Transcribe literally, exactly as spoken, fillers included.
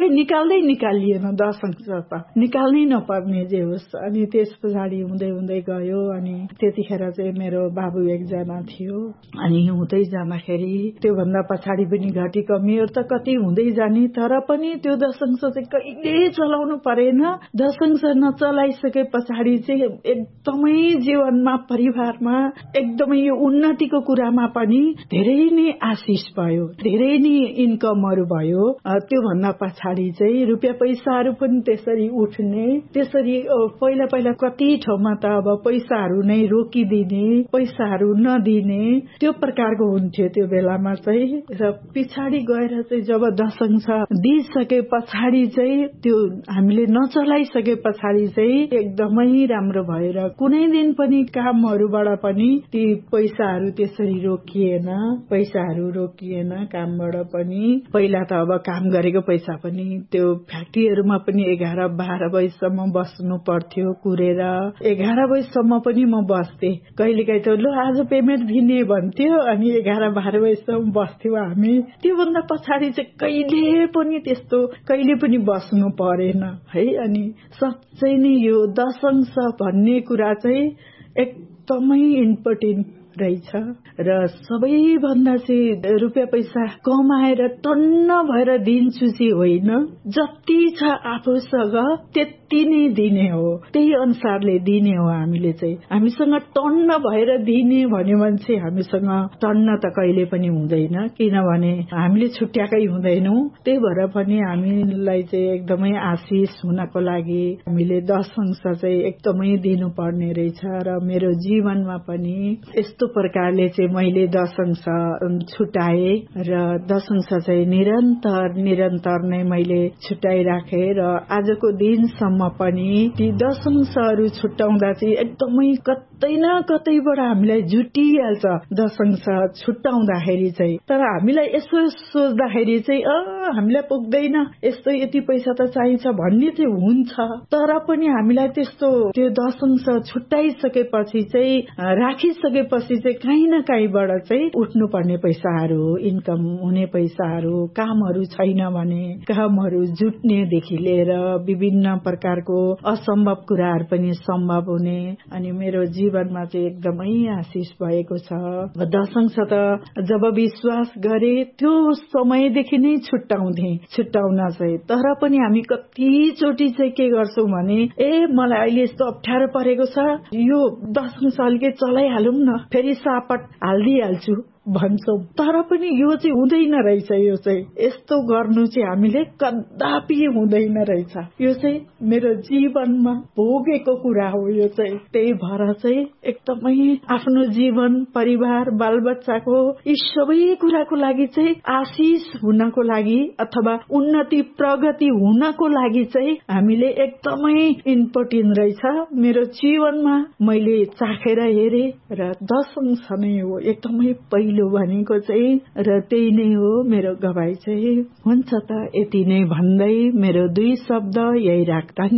खै निकाल्दै निकालिएन दशंश त निकाल्नै नपर्ने जे होस्। अनि त्यस पछाडि हुँदै हुँदै गयो। अनि त्यतिखेर चाहिँ मेरो बाबु एकजना थियो। अनि हुँदै जाँदाखेरि त्योभन्दा पछाडि पनि घटी कमीहरू त कति हुँदै जाने, तर पनि त्यो दशंश चाहिँ कहिले चलाउनु परेन। दशंश नचलाइसके पछाडि चाहिँ एकदमै जीवनमा परिवारमा एकदमै यो उन्नतिको कुरामा पनि धेरै नै आशिष भयो, धेरै नै इन्कमहरू भयो। त्योभन्दा पछाडि चाहिँ रुपियाँ पैसाहरू पनि त्यसरी उठ्ने, त्यसरी पहिला पहिला कति ठाउँमा त अब पैसाहरू नै रोकिदिने, पैसाहरू नदिने त्यो प्रकारको हुन्थ्यो त्यो बेलामा चाहिँ। र पछाडि गएर चाहिँ जब दशंश दिइसके पछाडि चाहिँ त्यो हामीले नचलाइसके पछाडि चाहिँ एकदमै राम्रो भएर कुनै दिन पनि कामहरूबाट पनि ती पैसाहरू त्यसरी रोकिएन, पैसाहरू रोकिएन कामबाट पनि। पहिला त अब काम गरेको पैसा पनि त्यो फ्याक्ट्रीहरूमा पनि एघार बाह्र बजीसम्म बस्नु पर्थ्यो कुरेर। एघार बजीसम्म पनि म बस्थेँ। कहिलेकाहीँ त ल आज पेमेन्ट दिने भन्थ्यो, अनि एघार बाह्र बजीसम्म बस्थ्यौँ हामी। त्योभन्दा पछाडि चाहिँ कहिले पनि त्यस्तो कहिले पनि बस्नु परेन है। अनि साँच्चै नै यो दशंश भन्ने कुरा चाहिँ एकदमै इम्पोर्टेन्ट रहेछ। र सबैभन्दा चाहिँ रुपियाँ पैसा कमाएर टन्न भएर दिन्छु चाहिँ होइन, जति छ आफूसँग त्यति नै दिने हो, त्यही अनुसारले दिने हो। हामीले चाहिँ हामीसँग टन्न भएर दिने भन्यो भने चाहिँ हामीसँग टन्न त कहिले पनि हुँदैन, किनभने हामीले छुट्याएकै हुँदैनौँ। त्यही भएर पनि हामीलाई चाहिँ एकदमै आशिष हुनको लागि हामीले दशंश चाहिँ एकदमै दिनुपर्ने रहेछ। र मेरो जीवनमा पनि यस्तो प्रकारले चाहिँ मैले दशंश छुटाए र दशंश चाहिँ निरन्तर निरन्तर नै मैले छुटाइराखेँ। र आजको दिनसम्म पनि ती दशंशहरू छुटाउँदा चाहिँ एकदमै कतै न कतैबाट हामीलाई जुटिहाल्छ दशंश छुटाउँदाखेरि चाहिँ। तर हामीलाई यसो सोच्दाखेरि चाहिँ अ हामीलाई पुग्दैन, यस्तो यति पैसा त चाहिन्छ भन्ने चाहिँ हुन्छ। तर पनि हामीलाई त्यस्तो त्यो दशंश छुटाइसकेपछि चाहिँ राखिसकेपछि चाहिँ काहीँ न काहीँबाट चाहिँ उठ्नुपर्ने पैसाहरू, इन्कम हुने पैसाहरू, कामहरू छैन भने कामहरू जुट्नेदेखि लिएर विभिन्न प्रकारको असम्भव कुराहरू पनि सम्भव हुने। अनि मेरो जीवनमा चाहिँ एकदमै आशिष भएको छ। दशंश त जब विश्वास गरे त्यो समयदेखि नै छुट्याउँथे छुट्याउन चाहिँ। तर पनि हामी कतिचोटि चाहिँ के गर्छौँ भने ए मलाई अहिले यस्तो अप्ठ्यारो परेको छ, यो दशंश अलिकति चलाइहालौँ न, फेरि सापट हालिदिइहाल्छु भन्छौँ। तर पनि यो चाहिँ हुँदैन रहेछ। यो चाहिँ यस्तो गर्नु चाहिँ हामीले कदापि हुँदैन रहेछ। यो चाहिँ मेरो जीवनमा भोगेको कुरा हो यो चाहिँ। त्यही भएर चाहिँ एकदमै आफ्नो जीवन, परिवार, बालबच्चाको यी सबै कुराको लागि चाहिँ आशिष हुनको लागि अथवा उन्नति प्रगति हुनको लागि चाहिँ हामीले एकदमै इम्पोर्टेन्ट रहेछ। मेरो जीवनमा मैले चाखेर हेरेँ र दशंश नै हो एकदमै पहिलो भनेको चाहिँ। र त्यही नै हो मेरो गवाई चाहिँ। हुन्छ त यति नै भन्दै मेरो दुई शब्द यही राख्दा